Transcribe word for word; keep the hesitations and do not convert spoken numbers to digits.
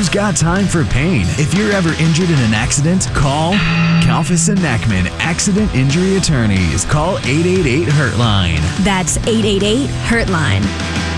Who's got time for pain? If you're ever injured in an accident, call Kalfas and Nackman Accident Injury Attorneys. Call eight eight eight, hurt line. That's eight eight eight, hurt line.